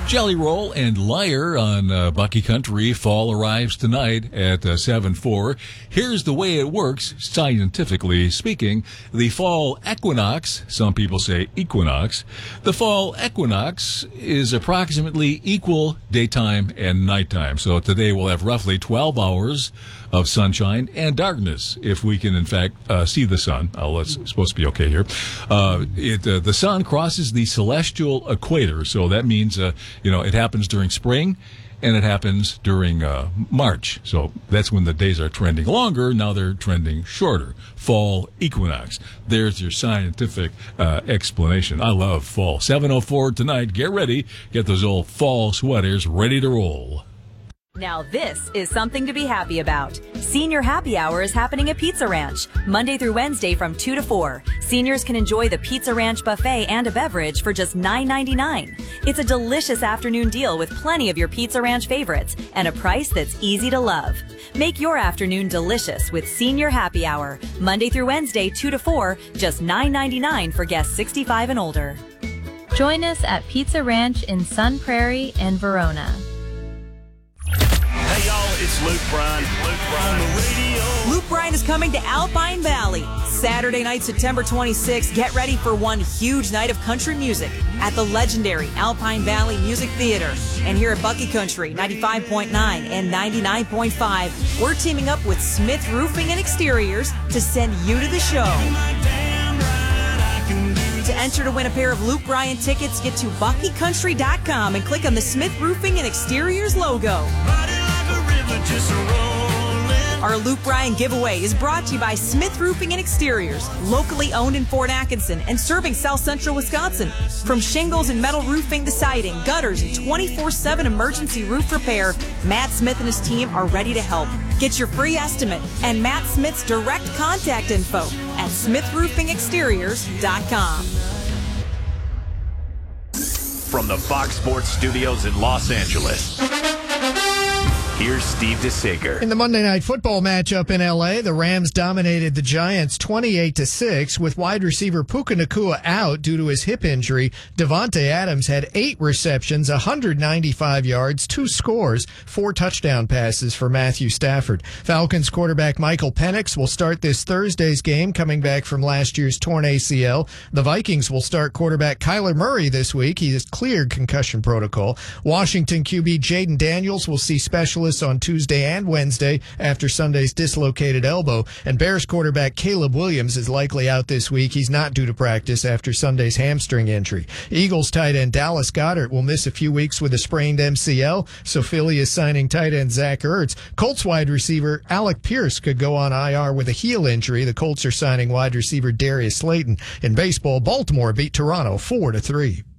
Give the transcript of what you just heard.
Jelly Roll and Liar on Bucky Country. Fall arrives tonight at 7:04. Here's the way it works, scientifically speaking. The fall equinox, some people say equinox, the fall equinox is approximately equal daytime and nighttime. So today we'll have roughly 12 hours of sunshine and darkness, if we can, in fact, see the sun. It's supposed to be okay here. The sun crosses the celestial equator, so that means, it happens during spring, and it happens during March. So that's when the days are trending longer. Now they're trending shorter. Fall equinox. There's your scientific explanation. I love fall. 7:04 tonight. Get ready. Get those old fall sweaters ready to roll. Now this is something to be happy about. Senior Happy Hour is happening at Pizza Ranch, Monday through Wednesday from 2 to 4. Seniors can enjoy the Pizza Ranch buffet and a beverage for just $9.99. It's a delicious afternoon deal with plenty of your Pizza Ranch favorites and a price that's easy to love. Make your afternoon delicious with Senior Happy Hour, Monday through Wednesday 2 to 4, just $9.99 for guests 65 and older. Join us at Pizza Ranch in Sun Prairie and Verona. Hey y'all, it's Luke Bryan. On the radio. Luke Bryan is coming to Alpine Valley. Saturday night, September 26th. Get ready for one huge night of country music at the legendary Alpine Valley Music Theater. And here at Bucky Country, 95.9 and 99.5, we're teaming up with Smith Roofing and Exteriors to send you to the show. To enter to win a pair of Luke Bryan tickets, get to BuckyCountry.com and click on the Smith Roofing and Exteriors logo. Our Luke Bryan giveaway is brought to you by Smith Roofing and Exteriors, locally owned in Fort Atkinson and serving South Central Wisconsin. From shingles and metal roofing to siding, gutters, and 24/7 emergency roof repair, Matt Smith and his team are ready to help. Get your free estimate and Matt Smith's direct contact info at SmithRoofingExteriors.com. From the Fox Sports Studios in Los Angeles, here's Steve DeSager. In the Monday Night Football matchup in L.A., the Rams dominated the Giants 28-6 with wide receiver Puka Nacua out due to his hip injury. Devontae Adams had 8 receptions, 195 yards, 2 scores, 4 touchdown passes for Matthew Stafford. Falcons quarterback Michael Penix will start this Thursday's game, coming back from last year's torn ACL. The Vikings will start quarterback Kyler Murray this week. He has cleared concussion protocol. Washington QB Jaden Daniels will see specialists on Tuesday and Wednesday after Sunday's dislocated elbow. And Bears quarterback Caleb Williams is likely out this week. He's not due to practice after Sunday's hamstring injury. Eagles tight end Dallas Goedert will miss a few weeks with a sprained MCL, so Philly is signing tight end Zach Ertz. Colts wide receiver Alec Pierce could go on IR with a heel injury. The Colts are signing wide receiver Darius Slayton. In baseball, Baltimore beat Toronto 4-3.